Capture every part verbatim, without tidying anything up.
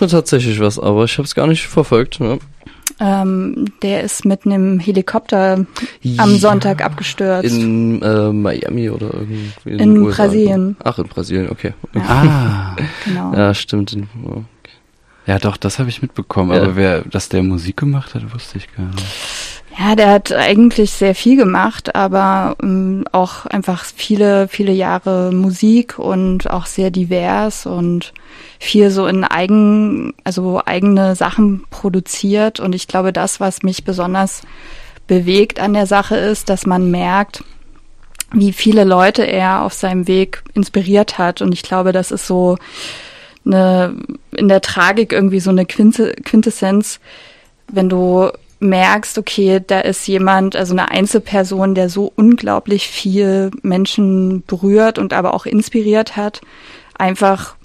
mir tatsächlich was, aber ich habe es gar nicht verfolgt. Ja. Ähm, der ist mit einem Helikopter Ja, am Sonntag abgestürzt. In äh, Miami oder irgendwie in, in den U S A. Brasilien. Ach, in Brasilien, okay. Ja. Ah, Genau. Ja, stimmt. ja doch, das habe ich mitbekommen. Ja. Aber wer, dass der Musik gemacht hat, wusste ich gar nicht. Ja, der hat eigentlich sehr viel gemacht, aber ähm, auch einfach viele, viele Jahre Musik und auch sehr divers und viel so in eigen, also eigene Sachen produziert. Und ich glaube, das, was mich besonders bewegt an der Sache ist, dass man merkt, wie viele Leute er auf seinem Weg inspiriert hat. Und ich glaube, das ist so eine, in der Tragik irgendwie so eine Quinte, Quintessenz, wenn du merkst, okay, da ist jemand, also eine Einzelperson, der so unglaublich viel Menschen berührt und aber auch inspiriert hat, einfach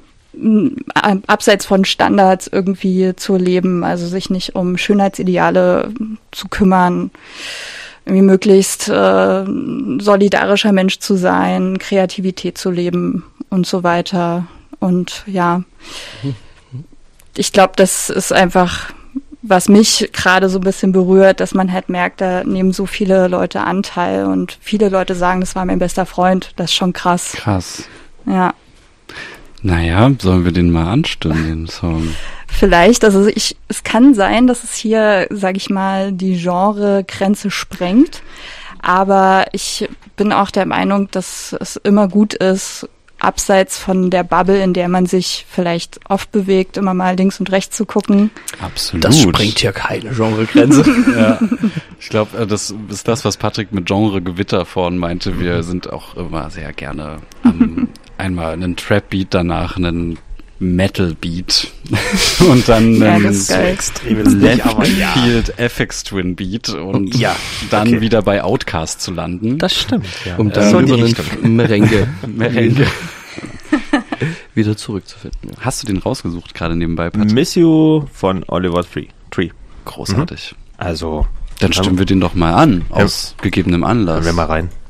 m, abseits von Standards irgendwie zu leben, also sich nicht um Schönheitsideale zu kümmern, irgendwie möglichst äh, solidarischer Mensch zu sein, Kreativität zu leben und so weiter. Und ja, ich glaube, das ist einfach, was mich gerade so ein bisschen berührt, dass man halt merkt, da nehmen so viele Leute Anteil und viele Leute sagen, das war mein bester Freund. Das ist schon krass. Krass. Ja. Naja, sollen wir den mal anstimmen, den Song? Vielleicht, also ich, es kann sein, dass es hier, sag ich mal, die Genregrenze sprengt. Aber ich bin auch der Meinung, dass es immer gut ist, abseits von der Bubble, in der man sich vielleicht oft bewegt, immer mal links und rechts zu gucken. Absolut. Das sprengt ja keine Genregrenze. Ja, ich glaube, das ist das, was Patrick mit Genre-Gewitter vorhin meinte. Wir sind auch immer sehr gerne am einmal einen Trap-Beat, danach einen Metal-Beat und dann Ja, einen das ist geil. Extrem ist nicht, aber ja. Left-Field F X Twin Beat und Ja, dann okay. wieder bei Outkast zu landen. Das stimmt, ja. Um dann So in die über Richtung. einen Merengue, Merengue. wieder zurückzufinden. Ja. Hast du den rausgesucht gerade nebenbei, Patrick? Miss You von Oliver Tree. Tree. Großartig. Also, Dann stimmen wir den doch mal an, aus gegebenem hören Anlass. wir mal rein.